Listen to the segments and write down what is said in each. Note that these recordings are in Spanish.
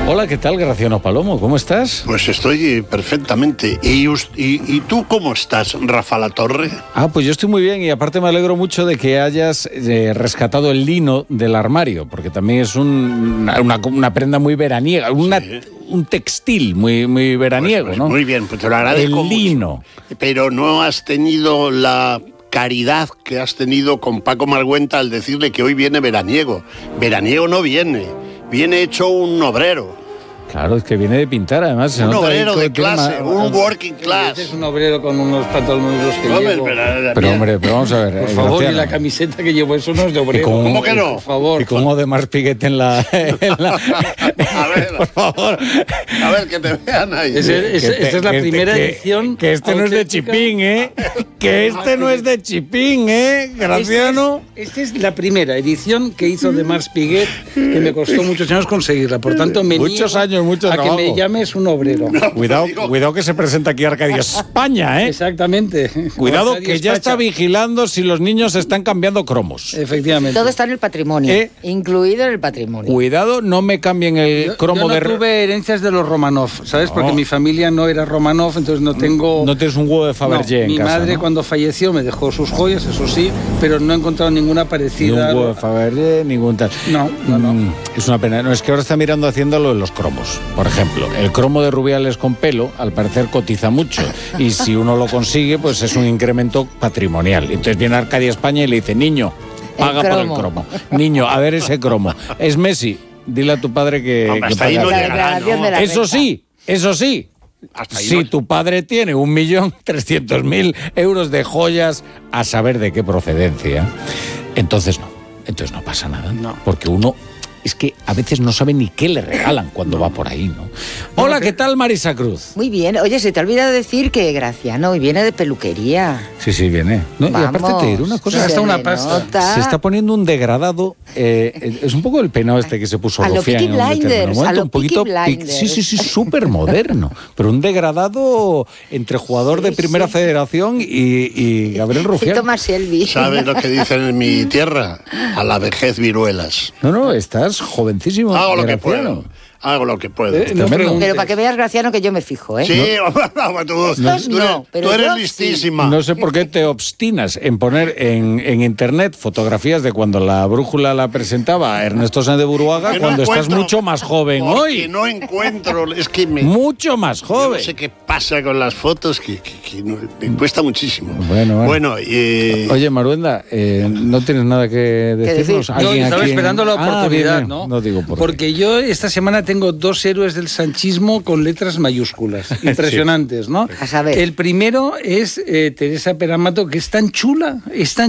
Hola, ¿qué tal, Graciano Palomo? ¿Cómo estás? Pues estoy perfectamente. ¿Y tú cómo estás, Rafa Latorre? Pues yo estoy muy bien y aparte me alegro mucho de que hayas rescatado el lino del armario, porque también es una prenda muy veraniega, un textil muy veraniego, pues ¿no? Muy bien, pues te lo agradezco El lino. mucho. Pero no has tenido la caridad que has tenido con Paco Margüenta al decirle que hoy viene veraniego. Veraniego no viene hecho un obrero. Claro, es que viene de pintar, además. Un obrero de clase, un working class. Es un obrero con unos pantalones que llevo. Pero hombre, vamos a ver. Por favor, Graciano. y la camiseta que llevo, eso no es de obrero. ¿Cómo que no? Por favor. Y como de Mars Piguet en la... A ver, por favor. A ver, que te vean ahí. Esta es la primera edición. Que este no es de auténtica. Chipín, ¿eh? Que este no es de Chipín, ¿eh, Graciano? Esta es la primera edición que hizo de Mars Piguet, que me costó muchos años conseguirla. Por tanto, me Muchos niego años, mucho a trabajo. que me llames un obrero. Cuidado que se presenta aquí Arcadia España, ¿eh? Exactamente. Cuidado Arcadia que ya España. está vigilando si los niños están cambiando cromos. Efectivamente. Todo está en el patrimonio, incluido en el patrimonio. Cuidado, no me cambien el cromo yo no de... tuve herencias de los Romanov, ¿sabes? No. Porque mi familia no era Romanov, entonces no tengo... No tienes un huevo de Fabergé en mi casa, madre ¿no? cuando falleció me dejó sus joyas, eso sí, pero no he encontrado ninguna Ni un parecida. huevo de Fabergé, ningún tal. No. Es una pena. No, es que ahora está mirando haciendo lo de los cromos. Por ejemplo, el cromo de Rubiales con pelo, al parecer cotiza mucho. Y si uno lo consigue, pues es un incremento patrimonial. Entonces viene Arcadia España y le dice, niño, paga por el cromo. Niño, a ver ese cromo. Es Messi. Dile a tu padre que... Hombre, que hasta ahí pague. no La llegará, declaración ¿no? de la Eso renta. sí. Hasta ahí Si no- tu padre tiene 1.300.000 euros de joyas, a saber de qué procedencia, entonces no pasa nada. No. Porque uno es que a veces no sabe ni qué le regalan cuando va por ahí, ¿no? Hola, ¿qué tal, Marisa Cruz? Muy bien. Oye, se te ha olvidado decir que Graciano hoy viene de peluquería. Sí, viene. No, y aparte Vamos, te diré una cosa. se gasta una le pasta. nota. Se está poniendo un degradado. Es un poco el peinado este que se puso A lo Rufián Peaky en un determinado Blinders, momento, a lo un poquito Peaky Blinders. Sí, súper moderno. Pero un degradado entre jugador de Primera Federación y Gabriel Y Rufián. Thomas Shelby. ¿Sabes lo que dicen en mi tierra? A la vejez viruelas. No, estás jovencísimo. Hago lo que Graciano. puedo. Hago lo que puedo. No Tremendo. preguntes. Pero para que veas, Graciano, que yo me fijo, ¿eh? Sí, tú eres listísima. No sé por qué te obstinas en poner en internet fotografías de cuando la brújula la presentaba Ernesto Sáenz de Buruaga, Que no cuando estás encuentro, mucho más joven porque hoy. no encuentro, es que me... Mucho más Yo joven. no sé qué pasa con las fotos, que me cuesta muchísimo. Bueno. Oye, Maruenda, ¿no tienes nada que decirnos? decir? Yo ¿Alguien estaba aquí en- esperando la oportunidad, bien, ¿no? No digo por qué. Porque yo esta semana tengo dos héroes del sanchismo con letras mayúsculas, impresionantes, ¿no? A saber. El primero es Teresa Peramato, que es tan chula,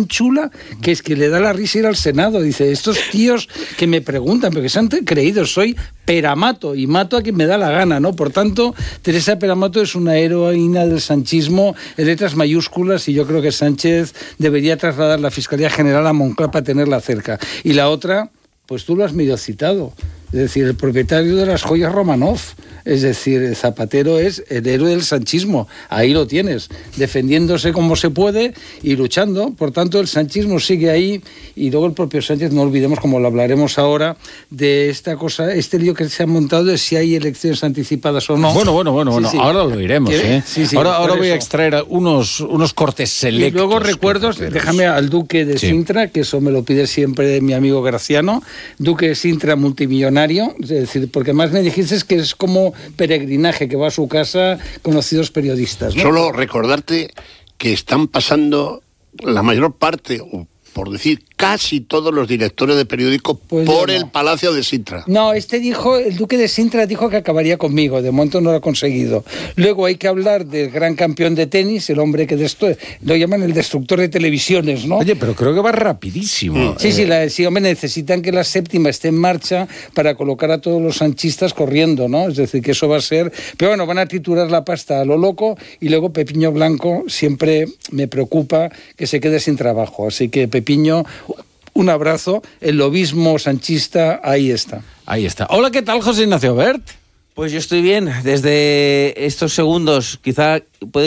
que es que le da la risa ir al Senado. Dice, estos tíos que me preguntan, pero que se han creído, soy Peramato y mato a quien me da la gana, ¿no? Por tanto, Teresa Peramato es una heroína del sanchismo en letras mayúsculas y yo creo que Sánchez debería trasladar la Fiscalía General a Moncloa para tenerla cerca. Y la otra, pues tú lo has medio citado. Es decir, el propietario de las joyas Romanov. Es decir, el Zapatero es el héroe del sanchismo. Ahí lo tienes, defendiéndose como se puede y luchando. Por tanto, el sanchismo sigue ahí. Y luego el propio Sánchez, no olvidemos, como lo hablaremos ahora, de esta cosa, este lío que se ha montado de si hay elecciones anticipadas o no. Bueno, Sí. ahora lo diremos, ¿eh? Sí, ahora por voy a eso. extraer unos cortes Y selectos. luego recuerdos, déjame al Duque de Sí. Sintra, que eso me lo pide siempre mi amigo Graciano, Duque de Sintra multimillonario, es decir, porque más me dijiste que es como peregrinaje, que va a su casa conocidos periodistas, ¿no? Solo recordarte que están pasando la mayor parte, o por decir casi todos los directores de periódico Pues por yo no. el Palacio de Sintra. No, el Duque de Sintra dijo que acabaría conmigo, de momento no lo ha conseguido. Luego hay que hablar del gran campeón de tenis, el hombre que lo llaman el destructor de televisiones, ¿no? Oye, pero creo que va rapidísimo. Sí, hombre, necesitan que la séptima esté en marcha para colocar a todos los sanchistas corriendo, ¿no? Es decir, que eso va a ser... Pero bueno, van a triturar la pasta a lo loco y luego Pepiño Blanco siempre me preocupa que se quede sin trabajo. Así que Pepiño, un abrazo, el lobismo sanchista, ahí está. Ahí está. Hola, ¿qué tal, José Ignacio Bert? Pues yo estoy bien. Desde estos segundos, quizá puede